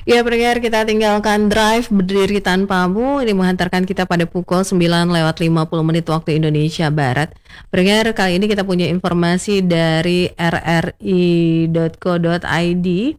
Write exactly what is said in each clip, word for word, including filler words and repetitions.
Ya pendengar, kita tinggalkan drive berdiri tanpamu. Ini menghantarkan kita pada pukul sembilan lewat lima puluh menit waktu Indonesia Barat. Pendengar, kali ini kita punya informasi dari r r i dot co dot i d.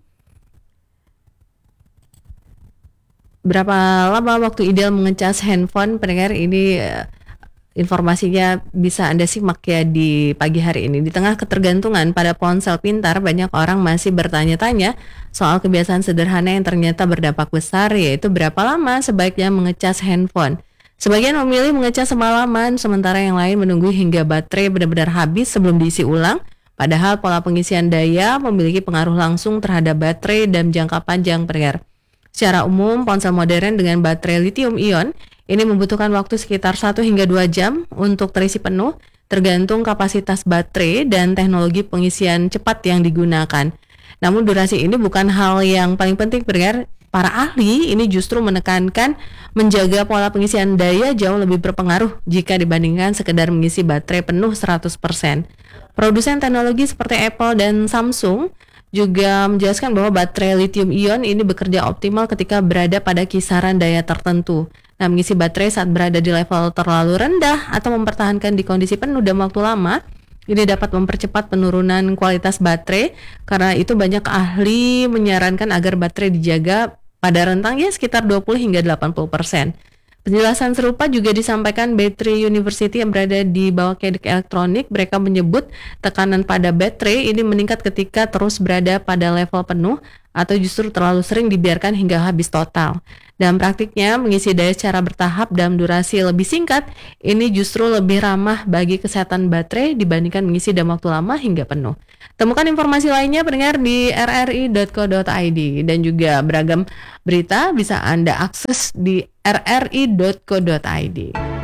Berapa lama waktu ideal mengecas handphone? Pendengar, ini eh, informasinya bisa Anda simak ya di pagi hari ini. Di tengah ketergantungan pada ponsel pintar, banyak orang masih bertanya-tanya soal kebiasaan sederhana yang ternyata berdampak besar, yaitu berapa lama sebaiknya mengecas handphone. Sebagian memilih mengecas semalaman, sementara yang lain menunggu hingga baterai benar-benar habis sebelum diisi ulang. Padahal pola pengisian daya memiliki pengaruh langsung terhadap baterai dan jangka panjang, pendengar. Secara umum, ponsel modern dengan baterai lithium ion ini membutuhkan waktu sekitar satu hingga dua jam untuk terisi penuh, tergantung kapasitas baterai dan teknologi pengisian cepat yang digunakan. Namun durasi ini bukan hal yang paling penting, pendengar. Para ahli ini justru menekankan menjaga pola pengisian daya jauh lebih berpengaruh jika dibandingkan sekedar mengisi baterai penuh seratus persen. Produsen teknologi seperti Apple dan Samsung juga menjelaskan bahwa baterai lithium ion ini bekerja optimal ketika berada pada kisaran daya tertentu. Nah, mengisi baterai saat berada di level terlalu rendah atau mempertahankan di kondisi penuh dalam waktu lama, ini dapat mempercepat penurunan kualitas baterai. Karena itu banyak ahli menyarankan agar baterai dijaga pada rentang ya sekitar dua puluh hingga delapan puluh persen. Penjelasan serupa juga disampaikan Battery University yang berada di bawah Cadence Elektronik. Mereka menyebut tekanan pada baterai ini meningkat ketika terus berada pada level penuh atau justru terlalu sering dibiarkan hingga habis total. Dalam praktiknya, mengisi daya secara bertahap dalam durasi lebih singkat ini justru lebih ramah bagi kesehatan baterai dibandingkan mengisi dalam waktu lama hingga penuh. Temukan informasi lainnya pendengar di r r i dot co dot i d dan juga beragam berita bisa Anda akses di r r i dot co dot i d.